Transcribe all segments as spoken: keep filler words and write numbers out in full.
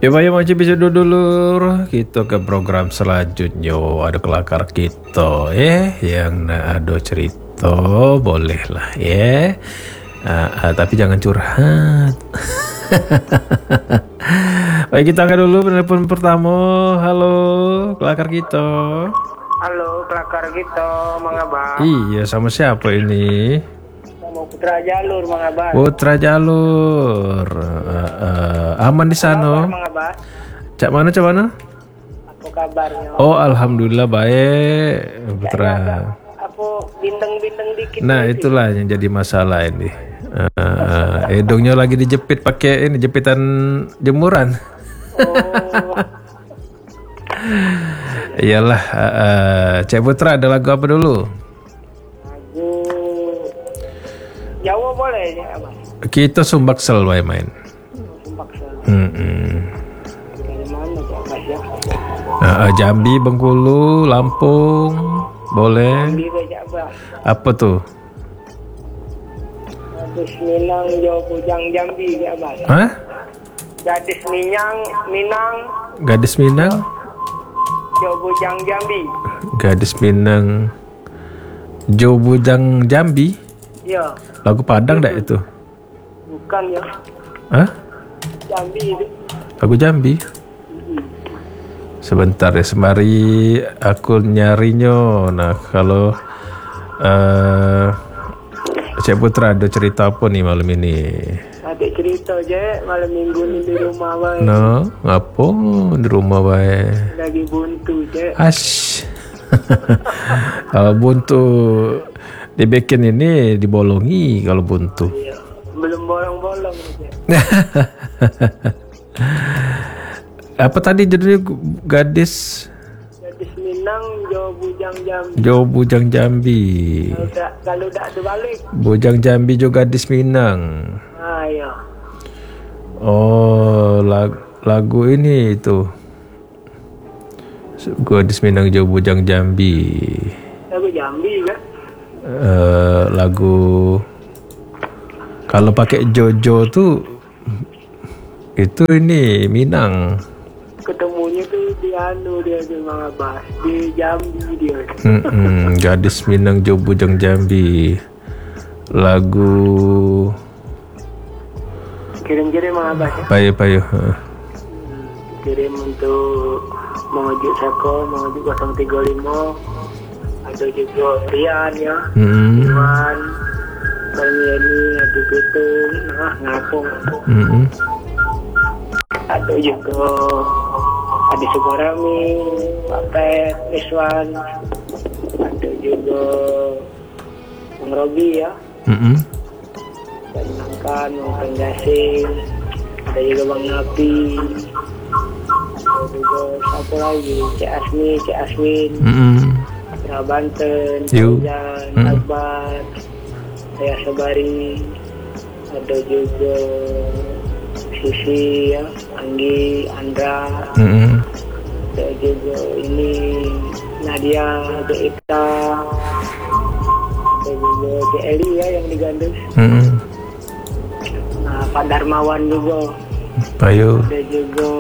Ya Pak, ya macam bisa dulur kita ke program selanjutnya. Ada kelakar kita eh yang nak ada cerita boleh lah ya. Uh, uh, tapi jangan curhat. Baik, kita akan dulu penelpon pertama. Halo kelakar kita. Halo kelakar kita Mang Abah. Iya, sama siapa ini? Sama Putra Jalur Mang Abah. Putra Jalur. Uh, uh, aman di sana? Mang Abah. Cak mana cak mana? Apa kabarnya? Oh alhamdulillah baik Putra. Apa bintang-bintang dikit. Nah itulah yang jadi masalah ini. Uh, edongnya lagi dijepit pakai ini jepitan jemuran. Oh. Iyalah. Uh, uh, Cak Putra ada lagu apa dulu? Lagu Jawa boleh ya Abah? Kita Sumbaksel wae main. Sumbaksel. Hmm. Dari mana Cak Abah ya? Uh, uh, Jambi, Bengkulu, Lampung, boleh. Jambi ke Cak Abah. Apa tuh? Gadis Minang Jawa Bujang Jambi Cak Abah. Hah? Gadis Minang Minang Gadis Minang? Jawa Bujang Jambi. Gadis Minang Jo Bujang Jambi? Ya. Lagu Padang dak itu? Bukan ya. Hah? Jambi itu. Lagu Jambi? Sebentar ya, sembari aku nyarinya. Nah kalau uh, Cik Putra ada cerita apa nih malam ini? Ada cerita je malam minggu ni di rumah wae. No, ngapo di rumah wae? Lagi buntu je. Ash. Kalau buntu dibikin ini dibolongi kalau buntu. Iya. Belum bolong-bolong je. Apa tadi judulnya? Gadis Gadis Minang Jawa Bujang Jambi. Jo Bujang Jambi. Kalau tak kalau tak ada balik. Bujang Jambi Jo Gadis Minang. Ah ya. Oh, lagu, lagu ini itu. Gadis Minang Jo Bujang Jambi. Lagu Jambi kan? Uh, lagu kalau pakai Jojo tuh itu ini Minang. Ketemunya tuh di anu dia di Mang Abah, di Jambi dia. Mm-mm, Gadis Minang Jo Bujang Jambi. Lagu Kirim-kirim Mang Abah ya. payu-payu. Hmm, kirim untuk mengajuk Sako, mengajuk nol tiga lima. Ada juga Rian ya. Hmm. Iwan, Bang Yeni, ada Pitung, nah ngapung. Mm-mm. Ada juga Adi Sugarami, Pak Pet, Iswan, ada juga Bang Robi ya, Mm-mm. dan Nangkan, Bang Penjasin, ada juga Bang Napi, ada juga siapa lagi, Cik Asmi, Cik Aswin, Mm-mm. ya Banten, Yu. Hujan, Mm. Akbar, saya Sabari, ada juga Sisi ya, Anggi, Andra, Mm-mm. ada juga ini Nadia, ada Ita, ada juga Cik Eli ya yang digandus. Mm-mm. Nah, Pak Darmawan juga, Payu. ada juga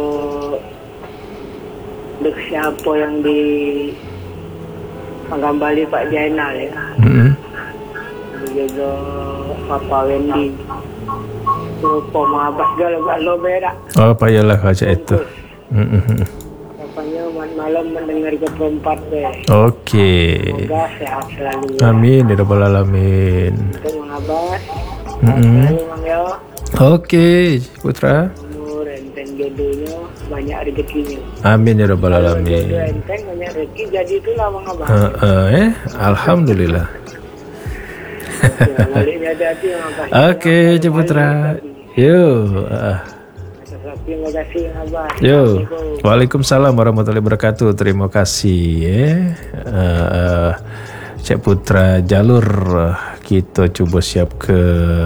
Dek siapa yang di Panggambali Pak Jainal ya, Mm-mm. ada juga Papa Wendy. Lupa mabas galau-galau berak. Oh payalah kaca itu. Mm-mm. Apanya malam mendengar ke perempat deh. Oke. Semoga sehat selalu ya. Amin ya rabbal alamin. Untuk mengabas. Mm-mm. Selalu Mang Yo. Oke Putra. Umur enten jodohnya banyak rezekinya. Amin ya rabbal Jodoh alamin. enten banyak rezeki jadi itulah Mang Abah. Uh, uh, eh alhamdulillah. Ya, baliknya hati-hati Mang Abah. Oke Cik Putra. Yuk. Uh. Terima kasih Mang Abah. Yo, Waalaikumsalam warahmatullahi wabarakatuh. Terima kasih ya. Uh, uh, Cik Putra Jalur. Kita coba siap ke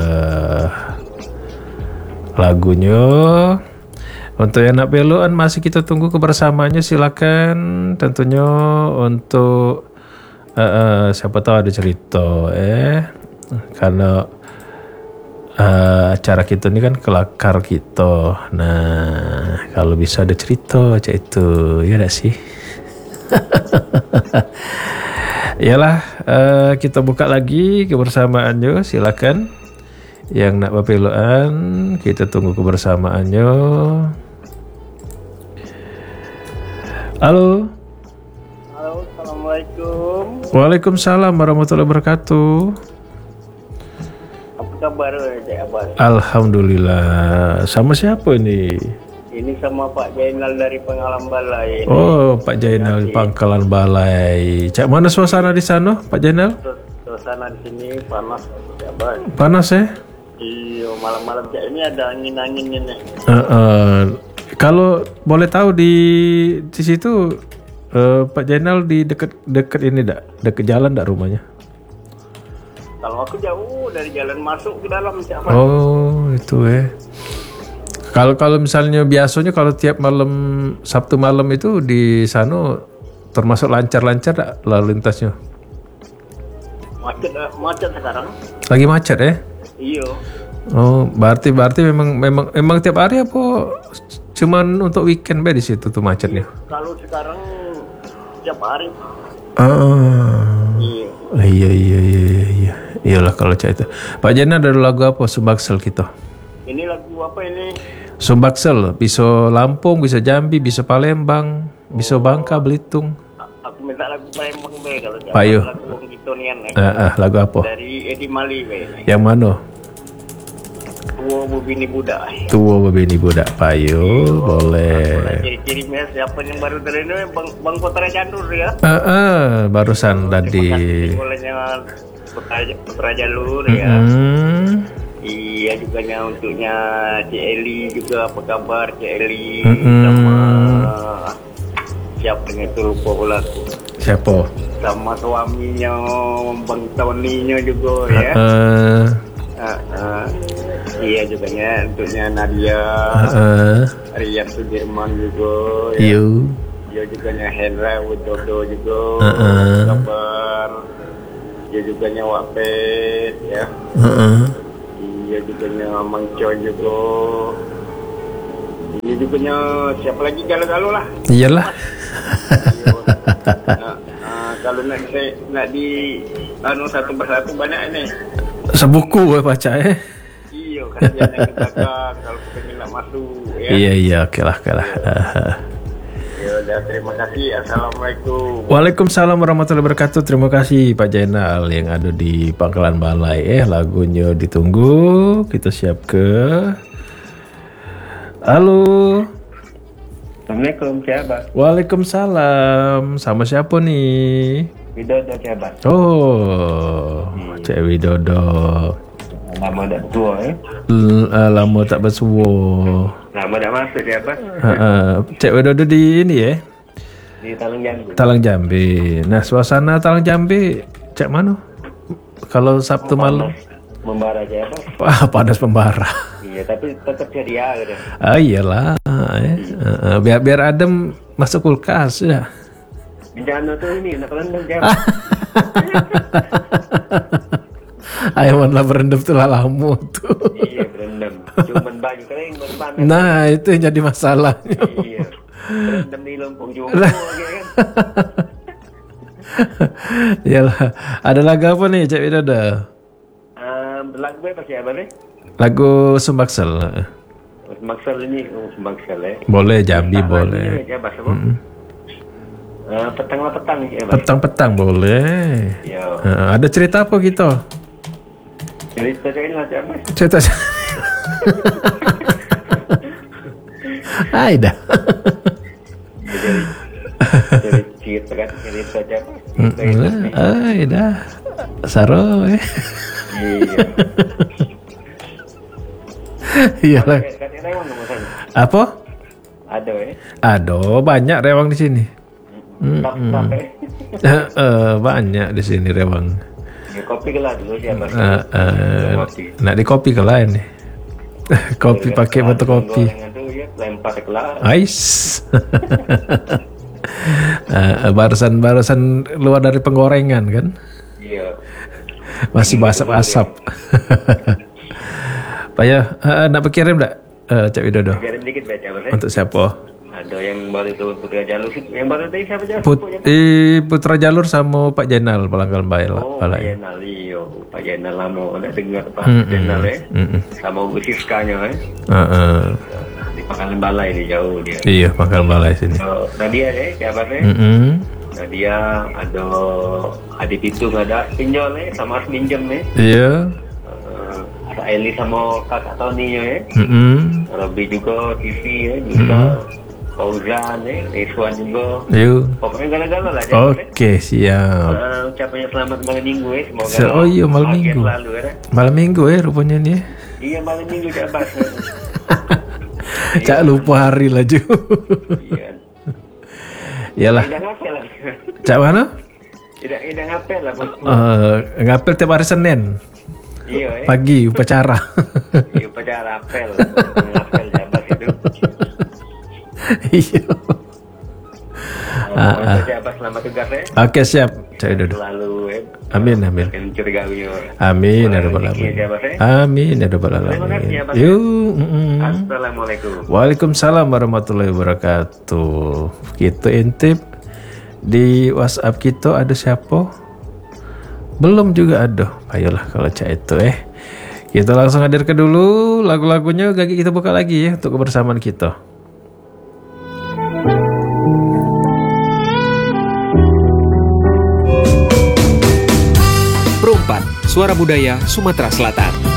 lagunya. Untuk yang nak belokan masih kita tunggu kebersamaannya, silakan. Tentunya untuk uh, uh, siapa tahu ada cerita eh karena uh, acara kita ini kan kelakar kita. Nah, kalau bisa ada cerita cak itu, ya gak sih? Yalah, uh, kita buka lagi kebersamaannya, silakan. Yang nak berpeluan, kita tunggu kebersamaannya. Halo. Halo, assalamualaikum. Waalaikumsalam warahmatullahi wabarakatuh. Apa kabar Cik Abbas? Alhamdulillah. Sama siapa ini? Ini sama Pak Jainal dari Penggalan Balai. Oh, Pak Jainal di Pangkalan Balai. Cak mana suasana di sana, Pak Jainal? Suasana di sini panas, Cik Abbas. Panas ya? Iya, malam-malam Cik ini ada angin-angin ini. Uh, uh, kalau boleh tahu di di situ uh, Pak Jainal di dekat dekat ini dak, dekat jalan dak rumahnya? Kalau aku jauh dari jalan masuk ke dalam Cik Abbas. Oh, itu eh. Kalau kalau misalnya biasanya kalau tiap malam Sabtu malam itu di sana termasuk lancar-lancar tak lalu lintasnya? Macet, macet sekarang. Lagi macet ya? Iya. Oh, berarti berarti memang memang memang tiap hari apa cuman untuk weekend be di situ tuh macetnya? Kalau sekarang tiap hari. Ah. Iya. Iya iya iya iya. Iyalah kalau cak itu. Pak Jana ada lagu apa Sumbaksel kita? Ini lagu apa ini? Sumbaksel, bisa Lampung, bisa Jambi, bisa Palembang, bisa Bangka, Belitung. Aku minta lagu Palembang be kalau Cik Payo. Abbas, lagu Bung Kitonian eh. Ah, ah, lagu apa? Dari Edi Mali be. Yang mana? Tua Bubini Budak. Tua Babini Budak Payo, boleh. Ciri-cirinya siapa yang baru dari ini Bang Bang Putra Jandur ya. Ah, ah, barusan tadi. Olehnya Putra Putra Jalur ya. Hmm. Iya juga nya untuknya Cik Eli juga, apa kabar Cik Eli Mm-mm. sama siapa yang itu lupa pula aku. Siapa? Sama suaminya Bang Tony-nya juga ya. Uh, Uh, uh, iya juga nya untuknya Nadia, uh, Rian Sudirman juga ya. you. Dia juga nya Hendra Widodo juga, Uh-uh. kabar. Dia juga nya Wapet ya. Uh-uh. Dia juga nya Mang Coy juga. Dia juga nya siapa lagi galau-galau lah. Iyalah. Nah, uh, kalau nak saya nak di anu satu persatu banyak ini. Sebuku gue baca eh. Iya, kasihan yang di belakang kalau pengen nak masuk ya. Iya iya, oke lah, oke lah. Ya udah, terima kasih. Assalamualaikum. Waalaikumsalam warahmatullahi wabarakatuh. Terima kasih Pak Jainal yang ada di Pangkalan Balai. Eh, lagunya ditunggu. Kita siap ke. Halo. Assalamualaikum, Cik Abbas. Waalaikumsalam. Sama siapa nih? Widodo, Cik Abbas. Oh, Cik Widodo. Lama dah tua eh. L- uh, lama tak bersuara. Lama dah masuk, Cik Abbas. Uh, uh, Cik Widodo di ini ya? Di Talang Jambi. Talang Jambi. Nah, suasana Talang Jambi cak mana? Kalau Sabtu malam? Membara, Cik Abbas. Wah, panas pembara. Iya, tapi tetap ceria gitu. Ah iyalah, eh. Uh, uh, biar biar adem masuk kulkas ya. Bencana tuh ini nak rendam, Cik Abbas. Ayam lah berendam tuh lah lama tuh. Iya, berendam. Cuman baju kering baru panas. Nah, itu yang jadi masalahnya. Iya. Berendam di Lampung juga kan. Iyalah. Ada lagu apa nih, Cik Widodo? Um, lagu apa sih Abang eh? Lagu Sumbaksel. Sumbaksel ini, oh, Sumbaksel eh. Boleh, Jambi Petang boleh. lagi, ya, Abang, apa? Uh, petang lah petang ya, Abang. Petang-petang boleh. Ya. Uh, ada cerita apa kita? Cerita saya ini lah, Cik Abang. Cerita. Hai dah. Jadi cerita kan cerita Cik Abang. Hai dah. Saro eh. Iya. Iyalah. Katanya rewang nomor sana. Apa? Ada eh. Aduh, banyak rewang di sini. Tap-tap eh. Eh, eh, banyak di sini rewang. Ya, kopi gelas dulu Cik Abang. Eh, eh, Kopi. nak di kopi ke lain nih. Kopi pakai batu kopi. Gorengan tuh ya, lempar ke gelas. Ais. uh, barisan-barisan luar dari penggorengan kan? Iya. Masih basap-asap. Pak ya, uh, nak berkirim tak? Uh, Cak Widodo. Kirim dikit baca bos. Untuk siapa? Ada yang baru itu Putra Jalur, yang baru tadi siapa Jalur? Put, eh, Putra Jalur sama Pak Jenal Palanggal Baik lah. Oh, Pak Pak Jenal, iyo. Pak Jenal lama nak dengar Pak Mm-mm. Jenal eh. Mm-mm. Sama Bu Siskanya eh. Uh, uh. Di Pangkalan Balai dia jauh dia. Iya, Pangkal Balai sini. So, Nadia eh, siapa eh? Mm-mm. Nadia ada Adi Pitung ada pinjol eh, sama As minjem eh. Iya. Uh, ada Eli sama kakak Tony eh. Mm-mm. Robby juga T V eh, juga Fauzan eh, Rizwan juga. Yuk. Pokoknya gala-gala lah. jangan, eh. Oke, siap. Uh, ucapannya selamat malam minggu eh. Semoga Se- oh iya, malam bahagia minggu. Selalu, eh. Malam minggu ya rupanya nih. Iya malam minggu Jabas. eh. Cak lupa hari lah Ju. Iya. Iyalah. Tidak ngapel lah. Cak mana? Tidak tidak ngapel lah. Bos. Uh, ngapel tiap hari Senin. Iya eh. Pagi upacara. Iya upacara apel. Ngapel Jabas itu. Iya. Ah, ah. Jabas selamat tugas eh. Oke, siap. Cak Widodo. Selalu eh. Amin, amin. Dan curigawi. Amin ya rabbal Rezeki, alamin. Jabas, eh. Amin ya rabbal Terima kasih, alamin. ya, Pak. Yuk. mm-mm. Assalamualaikum. Waalaikumsalam warahmatullahi wabarakatuh. Kita intip di WhatsApp kita ada siapa? Belum juga ada. Ayolah kalau cak itu eh. Kita langsung hadirkan dulu lagu-lagunya. Gagi kita buka lagi ya untuk kebersamaan kita. Perempat, Suara Budaya Sumatera Selatan.